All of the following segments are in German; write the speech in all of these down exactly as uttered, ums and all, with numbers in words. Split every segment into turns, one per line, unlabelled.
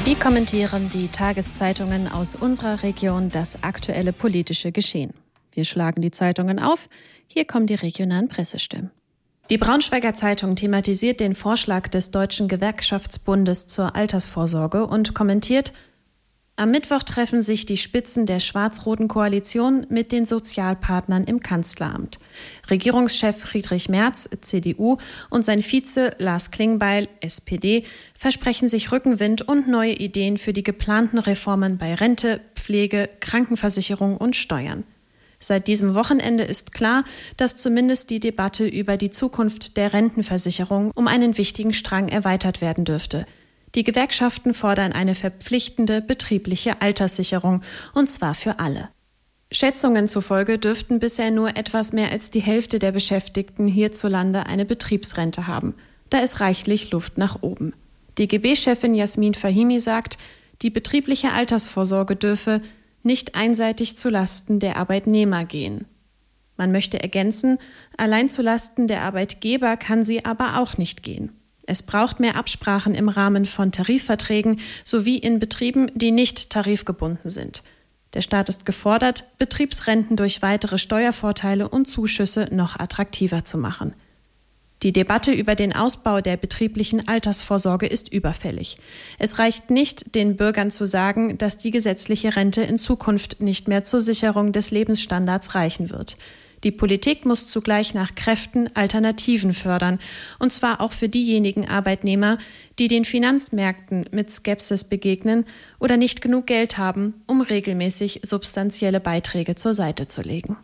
Wie kommentieren die Tageszeitungen aus unserer Region das aktuelle politische Geschehen? Wir schlagen die Zeitungen auf. Hier kommen die regionalen Pressestimmen. Die Braunschweiger Zeitung thematisiert den Vorschlag des Deutschen Gewerkschaftsbundes zur Altersvorsorge und kommentiert: Am Mittwoch treffen sich die Spitzen der schwarz-roten Koalition mit den Sozialpartnern im Kanzleramt. Regierungschef Friedrich Merz, C D U, und sein Vize Lars Klingbeil, S P D, versprechen sich Rückenwind und neue Ideen für die geplanten Reformen bei Rente, Pflege, Krankenversicherung und Steuern. Seit diesem Wochenende ist klar, dass zumindest die Debatte über die Zukunft der Rentenversicherung um einen wichtigen Strang erweitert werden dürfte. Die Gewerkschaften fordern eine verpflichtende betriebliche Alterssicherung, und zwar für alle. Schätzungen zufolge dürften bisher nur etwas mehr als die Hälfte der Beschäftigten hierzulande eine Betriebsrente haben. Da ist reichlich Luft nach oben. D G B-Chefin Jasmin Fahimi sagt, die betriebliche Altersvorsorge dürfe nicht einseitig zulasten der Arbeitnehmer gehen. Man möchte ergänzen, allein zulasten der Arbeitgeber kann sie aber auch nicht gehen. Es braucht mehr Absprachen im Rahmen von Tarifverträgen sowie in Betrieben, die nicht tarifgebunden sind. Der Staat ist gefordert, Betriebsrenten durch weitere Steuervorteile und Zuschüsse noch attraktiver zu machen. Die Debatte über den Ausbau der betrieblichen Altersvorsorge ist überfällig. Es reicht nicht, den Bürgern zu sagen, dass die gesetzliche Rente in Zukunft nicht mehr zur Sicherung des Lebensstandards reichen wird. Die Politik muss zugleich nach Kräften Alternativen fördern, und zwar auch für diejenigen Arbeitnehmer, die den Finanzmärkten mit Skepsis begegnen oder nicht genug Geld haben, um regelmäßig substanzielle Beiträge zur Seite zu legen.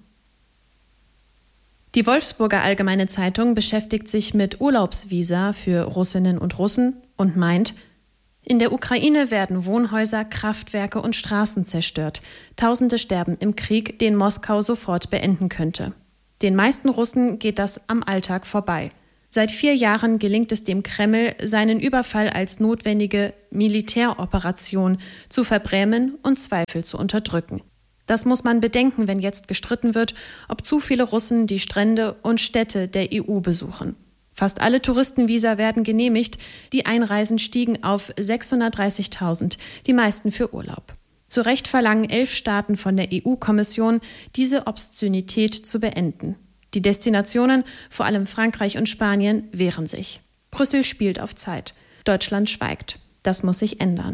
Die Wolfsburger Allgemeine Zeitung beschäftigt sich mit Urlaubsvisa für Russinnen und Russen und meint: In der Ukraine werden Wohnhäuser, Kraftwerke und Straßen zerstört. Tausende sterben im Krieg, den Moskau sofort beenden könnte. Den meisten Russen geht das am Alltag vorbei. Seit vier Jahren gelingt es dem Kreml, seinen Überfall als notwendige Militäroperation zu verbrämen und Zweifel zu unterdrücken. Das muss man bedenken, wenn jetzt gestritten wird, ob zu viele Russen die Strände und Städte der E U besuchen. Fast alle Touristenvisa werden genehmigt, die Einreisen stiegen auf sechshundertdreißigtausend, die meisten für Urlaub. Zu Recht verlangen elf Staaten von der E U-Kommission, diese Obszönität zu beenden. Die Destinationen, vor allem Frankreich und Spanien, wehren sich. Brüssel spielt auf Zeit. Deutschland schweigt. Das muss sich ändern.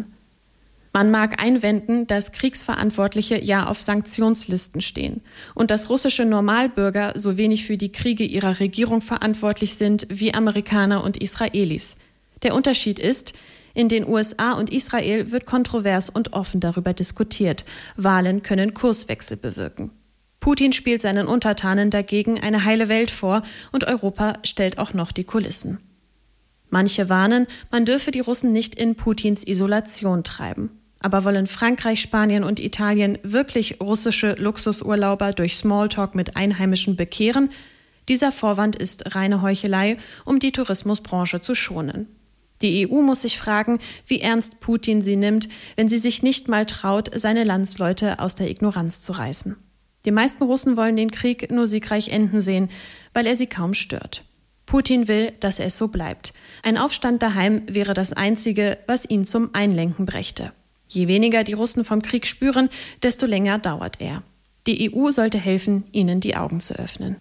Man mag einwenden, dass Kriegsverantwortliche ja auf Sanktionslisten stehen und dass russische Normalbürger so wenig für die Kriege ihrer Regierung verantwortlich sind wie Amerikaner und Israelis. Der Unterschied ist, in den U S A und Israel wird kontrovers und offen darüber diskutiert. Wahlen können Kurswechsel bewirken. Putin spielt seinen Untertanen dagegen eine heile Welt vor und Europa stellt auch noch die Kulissen. Manche warnen, man dürfe die Russen nicht in Putins Isolation treiben. Aber wollen Frankreich, Spanien und Italien wirklich russische Luxusurlauber durch Smalltalk mit Einheimischen bekehren? Dieser Vorwand ist reine Heuchelei, um die Tourismusbranche zu schonen. Die E U muss sich fragen, wie ernst Putin sie nimmt, wenn sie sich nicht mal traut, seine Landsleute aus der Ignoranz zu reißen. Die meisten Russen wollen den Krieg nur siegreich enden sehen, weil er sie kaum stört. Putin will, dass es so bleibt. Ein Aufstand daheim wäre das Einzige, was ihn zum Einlenken brächte. Je weniger die Russen vom Krieg spüren, desto länger dauert er. Die E U sollte helfen, ihnen die Augen zu öffnen.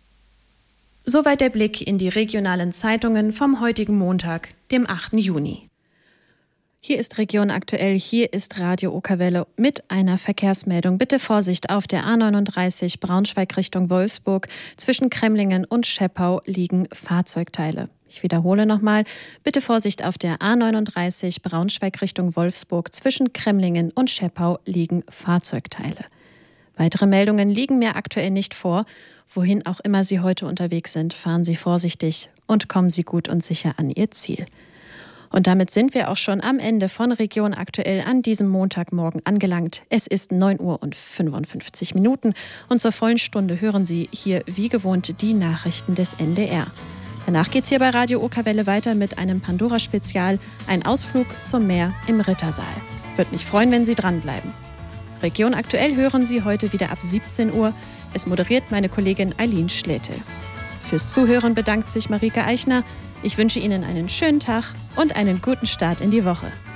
Soweit der Blick in die regionalen Zeitungen vom heutigen Montag, dem achten Juni. Hier ist Region aktuell, hier ist Radio Okerwelle mit einer Verkehrsmeldung. Bitte Vorsicht, auf der A neununddreißig Braunschweig Richtung Wolfsburg. Zwischen Kremlingen und Scheppau liegen Fahrzeugteile. Ich wiederhole nochmal, bitte Vorsicht, auf der A neununddreißig Braunschweig Richtung Wolfsburg. Zwischen Kremlingen und Scheppau liegen Fahrzeugteile. Weitere Meldungen liegen mir aktuell nicht vor. Wohin auch immer Sie heute unterwegs sind, fahren Sie vorsichtig und kommen Sie gut und sicher an Ihr Ziel. Und damit sind wir auch schon am Ende von Region aktuell an diesem Montagmorgen angelangt. Es ist neun Uhr und fünfundfünfzig Minuten und zur vollen Stunde hören Sie hier wie gewohnt die Nachrichten des N D R. Danach geht's hier bei Radio Okerwelle weiter mit einem Pandora-Spezial, ein Ausflug zum Meer im Rittersaal. Würde mich freuen, wenn Sie dranbleiben. Region aktuell hören Sie heute wieder ab siebzehn Uhr. Es moderiert meine Kollegin Eileen Schlätel. Fürs Zuhören bedankt sich Marike Eichner. Ich wünsche Ihnen einen schönen Tag und einen guten Start in die Woche.